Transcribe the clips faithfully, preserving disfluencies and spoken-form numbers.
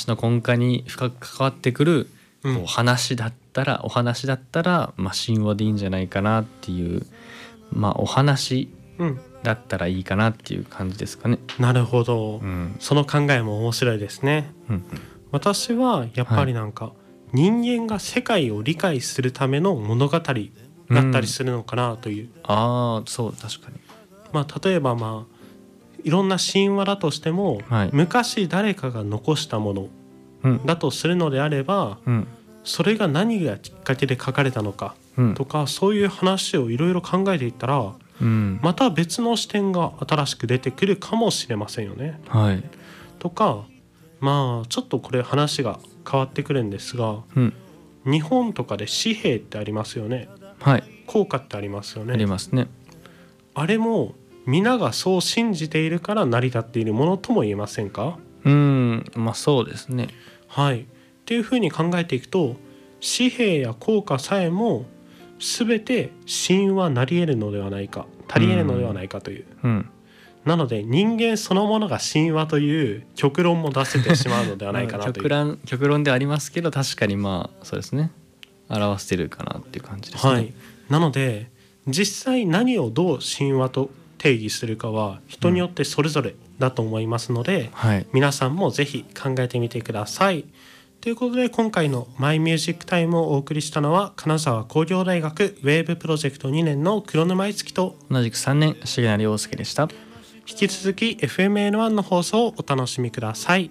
話の根幹に深く関わってくるこう話だったら、うん、お話だったら、まあ、神話でいいんじゃないかなっていう、まあ、お話だったらいいかなっていう感じですかね。 なるほど、 うん、 その考えも面白いですね、うんうん、私はやっぱりなんか、はい、人間が世界を理解するための物語だったりするのかなという、うん、 ああそう確かに、 まあ、例えばまあいろんな神話だとしても、はい、昔誰かが残したものだとするのであれば、うん、それが何がきっかけで書かれたのかとか、うん、そういう話をいろいろ考えていったら、うん、また別の視点が新しく出てくるかもしれませんよね、はい、とかまあちょっとこれ話が変わってくるんですが、うん、日本とかで紙幣ってありますよね、はい、硬貨ってありますよね、 ありますね。 あれも皆がそう信じているから成り立っているものとも言えませんか？ うーんまあそうですね。 はいっていうふうに考えていくと、紙幣や硬貨さえも全て神話なり得るのではないか、足り得るのではないかという、うんうん、なので人間そのものが神話という極論も出せてしまうのではないかなという極論、極論ではありますけど、確かにまあそうですね、表してるかなっていう感じですね、はい、 なので実際何をどう神話と定義するかは人によってそれぞれだと思いますので、うんはい、皆さんもぜひ考えてみてください。ということで今回のマイミュージックタイムをお送りしたのは金沢工業大学ウェーブプロジェクトにねんの黒沼いつきと同じくさんねん重成陽介でした。 引き続き エフエムエヌワン の放送をお楽しみください。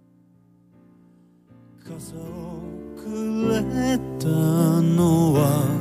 傘をくれたのは